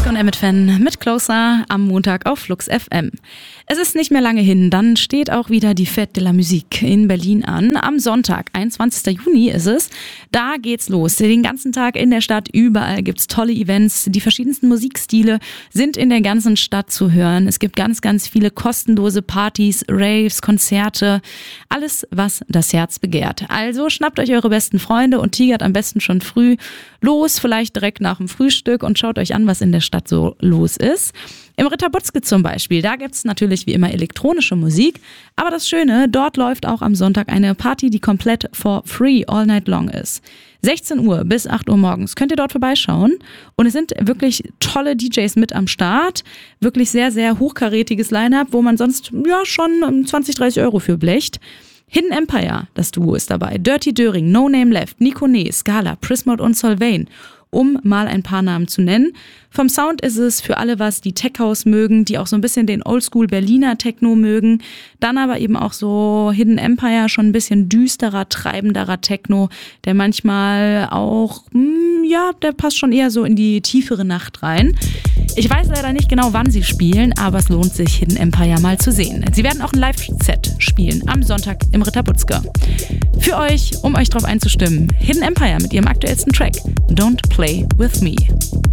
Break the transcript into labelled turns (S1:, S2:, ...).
S1: und Emmett Fan mit Closer am Montag auf Flux FM. Es ist nicht mehr lange hin, dann steht auch wieder die Fête de la Musique in Berlin an. Am Sonntag, 21. Juni ist es. Da geht's los. Den ganzen Tag in der Stadt, überall gibt's tolle Events. Die verschiedensten Musikstile sind in der ganzen Stadt zu hören. Es gibt ganz, ganz viele kostenlose Partys, Raves, Konzerte. Alles, was das Herz begehrt. Also schnappt euch eure besten Freunde und tigert am besten schon früh los, vielleicht direkt nach dem Frühstück und schaut euch an, was in der Stadt so los ist. Im Ritter Butzke zum Beispiel, da gibt's natürlich wie immer elektronische Musik, aber das Schöne, dort läuft auch am Sonntag eine Party, die komplett for free all night long ist. 16 Uhr bis 8 Uhr morgens könnt ihr dort vorbeischauen und es sind wirklich tolle DJs mit am Start, wirklich sehr, sehr hochkarätiges Line-Up, wo man sonst ja schon 20, 30 Euro für blecht. Hidden Empire, das Duo ist dabei, Dirty Döring, No Name Left, Nico Nee, Scala, Prismod und Solveig, um mal ein paar Namen zu nennen. Vom Sound ist es für alle was, die Tech House mögen, die auch so ein bisschen den Oldschool Berliner Techno mögen. Dann aber eben auch so Hidden Empire, schon ein bisschen düsterer, treibenderer Techno, der manchmal auch, der passt schon eher so in die tiefere Nacht rein. Ich weiß leider nicht genau, wann sie spielen, aber es lohnt sich, Hidden Empire mal zu sehen. Sie werden auch ein Live-Set spielen am Sonntag im Ritter Butzke. Für euch, um euch drauf einzustimmen, Hidden Empire mit ihrem aktuellsten Track Don't Play With Me.